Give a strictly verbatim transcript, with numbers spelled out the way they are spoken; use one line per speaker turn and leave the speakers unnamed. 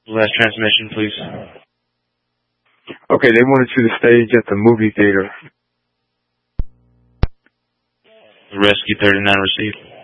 Last transmission, please.
Okay, they wanted you to stage at the movie theater.
Rescue thirty-nine received.